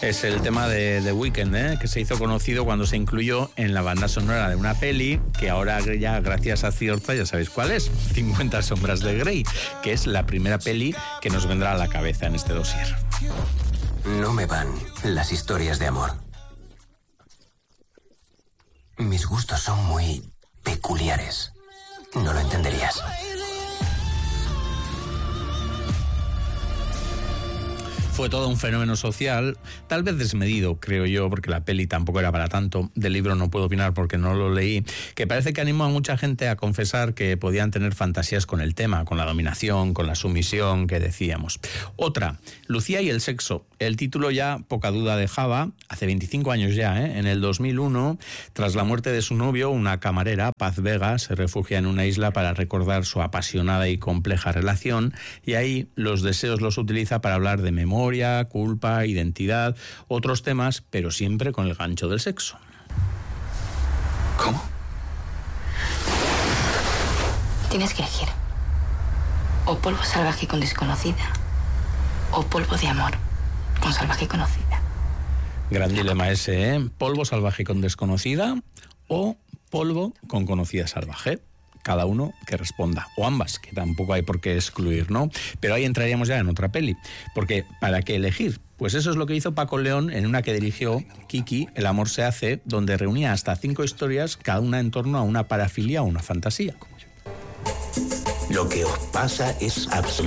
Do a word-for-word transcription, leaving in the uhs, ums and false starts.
Es el tema de The Weeknd, ¿eh? Que se hizo conocido cuando se incluyó en la banda sonora de una peli que ahora ya, gracias a Ciorza, ya sabéis cuál es, cincuenta sombras de Grey, que es la primera peli que nos vendrá a la cabeza en este dossier. No me van las historias de amor. Mis gustos son muy peculiares. No lo entenderías. Fue todo un fenómeno social, tal vez desmedido, creo yo, porque la peli tampoco era para tanto. Del libro no puedo opinar porque no lo leí, que parece que animó a mucha gente a confesar que podían tener fantasías con el tema, con la dominación, con la sumisión que decíamos. Otra, Lucía y el sexo. El título ya poca duda dejaba, hace veinticinco años ya, ¿eh? En el dos mil uno, tras la muerte de su novio, una camarera, Paz Vega, se refugia en una isla para recordar su apasionada y compleja relación, y ahí los deseos los utiliza para hablar de memoria, culpa, identidad, otros temas, pero siempre con el gancho del sexo. ¿Cómo? Tienes que elegir. O polvo salvaje con desconocida, o polvo de amor con salvaje conocida. Gran dilema ese, ¿eh? Polvo salvaje con desconocida o polvo con conocida salvaje. Cada uno que responda, o ambas, que tampoco hay por qué excluir, ¿no? Pero ahí entraríamos ya en otra peli, porque ¿para qué elegir? Pues eso es lo que hizo Paco León en una que dirigió, Kiki, El amor se hace, donde reunía hasta cinco historias, cada una en torno a una parafilia o una fantasía. Lo que os pasa es absolutamente